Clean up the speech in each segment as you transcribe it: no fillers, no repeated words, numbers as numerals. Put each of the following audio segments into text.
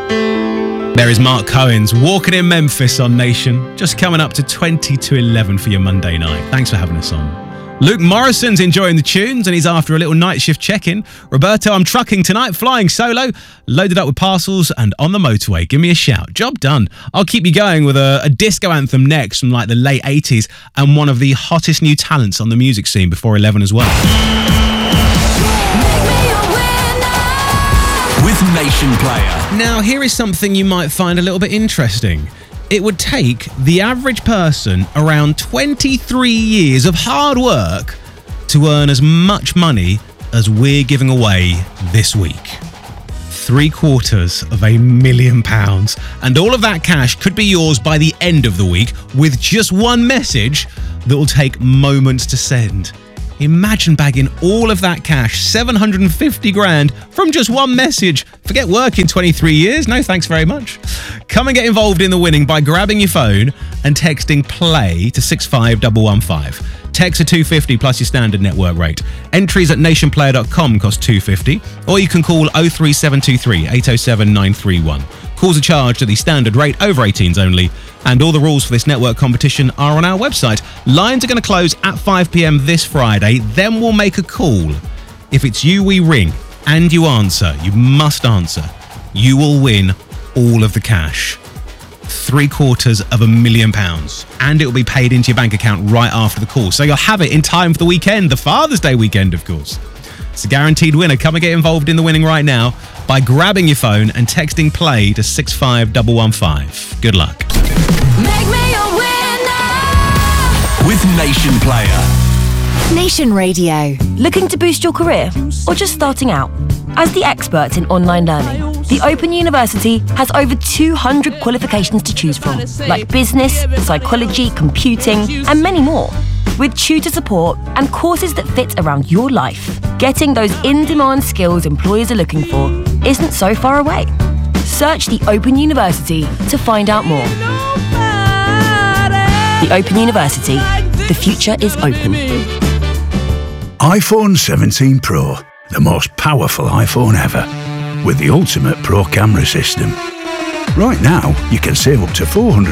There is Mark Cohen's Walking in Memphis on Nation, just coming up to 20 to 11 for your Monday night. Thanks for having us on. Luke Morrison's enjoying the tunes and he's after a little night shift check-in. Roberto, I'm trucking tonight, flying solo, loaded up with parcels and on the motorway. Give me a shout. Job done. I'll keep you going with a disco anthem next from like the late 80s and one of the hottest new talents on the music scene before 11 as well. With Nation Player. Now, here is something you might find a little bit interesting. It would take the average person around 23 years of hard work to earn as much money as we're giving away this week. £750,000. And all of that cash could be yours by the end of the week with just one message that will take moments to send. Imagine bagging all of that cash, 750 grand, from just one message. Forget working 23 years. No, thanks very much. Come and get involved in the winning by grabbing your phone and texting PLAY to 65115. Text are $250 plus your standard network rate. Entries at nationplayer.com cost $250, or you can call 03723 807 931. Calls are charged at the standard rate, over 18s only, and all the rules for this network competition are on our website. Lines are going to close at 5 p.m. this Friday, then we'll make a call. If it's you we ring and you answer, you must answer, you will win all of the cash. £750,000, and it will be paid into your bank account right after the call. So you'll have it in time for the weekend, the Father's Day weekend, of course. It's a guaranteed winner. Come and get involved in the winning right now by grabbing your phone and texting PLAY to 65115. Good luck. Make me a winner with Nation Player. Nation Radio. Looking to boost your career or just starting out? As the experts in online learning, the Open University has over 200 qualifications to choose from, like business, psychology, computing, and many more. With tutor support and courses that fit around your life, getting those in-demand skills employers are looking for isn't so far away. Search the Open University to find out more. The Open University. The future is open. iPhone 17 Pro, the most powerful iPhone ever, with the ultimate Pro camera system. Right now, you can save up to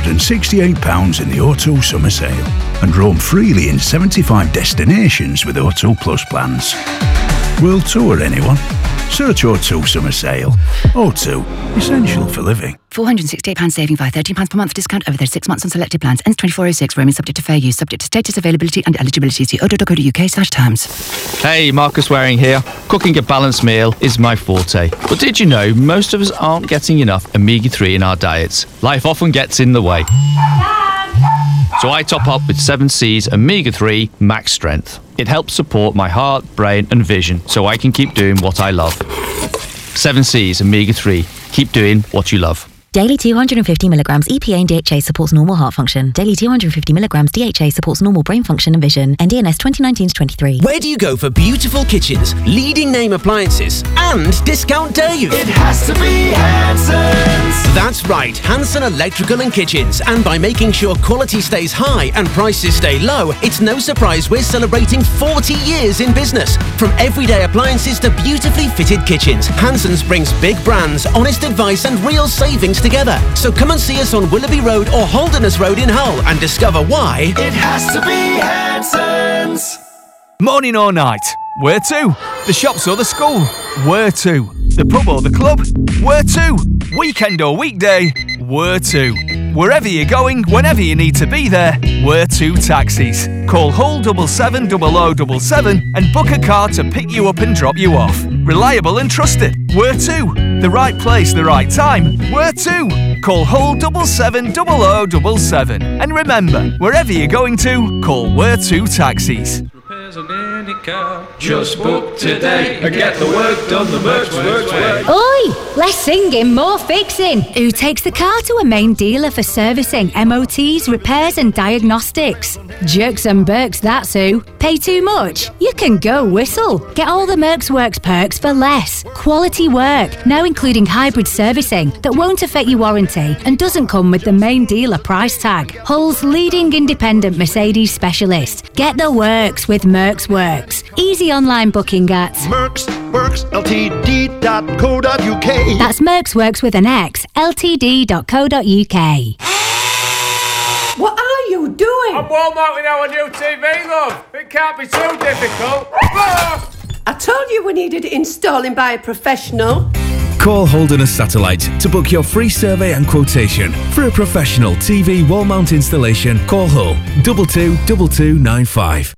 £468 in the O2 summer sale and roam freely in 75 destinations with O2 Plus plans. World tour, anyone? Search O2 summer sale. O2, essential for living. £468 saving via £13 per month discount over 36 months on selected plans. Ends 24/06. Roaming subject to fair use. Subject to status, availability and eligibility. See odo.co.uk/terms. Hey, Marcus Waring here. Cooking a balanced meal is my forte. But did you know most of us aren't getting enough omega-3 in our diets? Life often gets in the way. So I top up with 7C's Omega-3 Max Strength. It helps support my heart, brain and vision so I can keep doing what I love. 7C's Omega-3. Keep doing what you love. Daily 250 milligrams EPA and DHA supports normal heart function. Daily 250 milligrams DHA supports normal brain function and vision. NDNS 2019-23. Where do you go for beautiful kitchens, leading name appliances, and discount day? It has to be Hanson's. That's right, Hanson Electrical and Kitchens. And by making sure quality stays high and prices stay low, it's no surprise we're celebrating 40 years in business. From everyday appliances to beautifully fitted kitchens, Hanson's brings big brands, honest advice, and real savings together. So come and see us on Willoughby Road or Holderness Road in Hull and discover why it has to be Hanson's. Morning or night? Where to? The shops or the school? Where to? The pub or the club? Where to? Weekend or weekday? Where to? Wherever you're going, whenever you need to be there, Where to Taxis. Call Hull 770077 and book a car to pick you up and drop you off. Reliable and trusted. Where to? The right place, the right time. Where to? Call Hull 770077. And remember, wherever you're going to, call Where to Taxis. Just book today and get the work done the Mercs way. Oi! Less singing, more fixing. Who takes the car to a main dealer for servicing, MOTs, repairs and diagnostics? Jerks and Berks, that's who. Pay too much? You can go Whistle. Get all the Mercs Works perks for less. Quality work, now including hybrid servicing that won't affect your warranty and doesn't come with the main dealer price tag. Hull's leading independent Mercedes specialist. Get the works with Mercs Works. Works. Easy online booking at mercsworksltd.co.uk. That's Mercsworks with an X, ltd.co.uk. What are you doing? I'm Walmarting our new TV, love. It can't be too difficult. I told you we needed it installing by a professional. Call Holderness Satellite to book your free survey and quotation. For a professional TV wall mount installation, call Hull 222295.